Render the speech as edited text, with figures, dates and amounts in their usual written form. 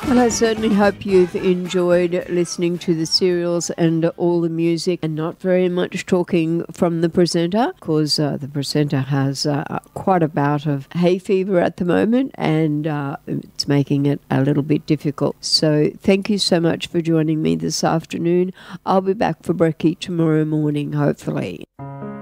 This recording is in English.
Well, I certainly hope you've enjoyed listening to the serials and all the music and not very much talking from the presenter, because the presenter has quite a bout of hay fever at the moment, and it's making it a little bit difficult. So thank you so much for joining me this afternoon. I'll be back for brekkie tomorrow morning, hopefully.